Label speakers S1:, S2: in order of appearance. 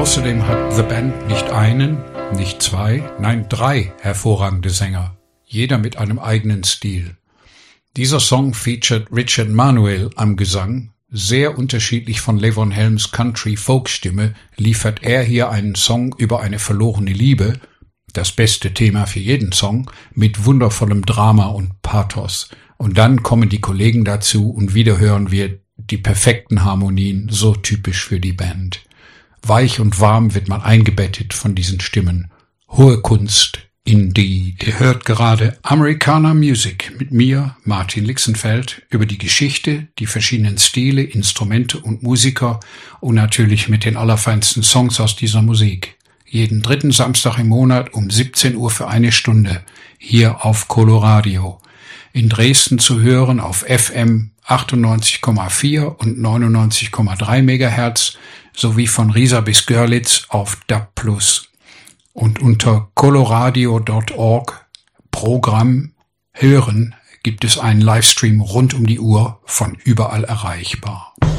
S1: Außerdem hat The Band nicht einen, nicht zwei, nein 3 hervorragende Sänger, jeder mit einem eigenen Stil. Dieser Song featuret Richard Manuel am Gesang. Sehr unterschiedlich von Levon Helms Country-Folk-Stimme liefert er hier einen Song über eine verlorene Liebe, das beste Thema für jeden Song, mit wundervollem Drama und Pathos. Und dann kommen die Kollegen dazu und wieder hören wir die perfekten Harmonien, so typisch für die Band. Weich und warm wird man eingebettet von diesen Stimmen. Hohe Kunst, indeed. Ihr hört gerade Americana Music mit mir, Martin Lixenfeld, über die Geschichte, die verschiedenen Stile, Instrumente und Musiker und natürlich mit den allerfeinsten Songs aus dieser Musik. Jeden 3. Samstag im Monat um 17 Uhr für 1 Stunde, hier auf Coloradio. In Dresden zu hören auf FM 98,4 und 99,3 MHz sowie von Riesa bis Görlitz auf DAB+. Und unter coloradio.org Programm hören gibt es einen Livestream rund um die Uhr von überall erreichbar.